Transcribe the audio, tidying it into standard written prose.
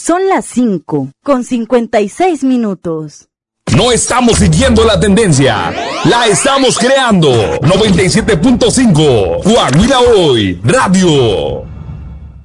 Son las 5:56. No estamos siguiendo la tendencia, la estamos creando. 97.5, Coahuila Hoy, Radio.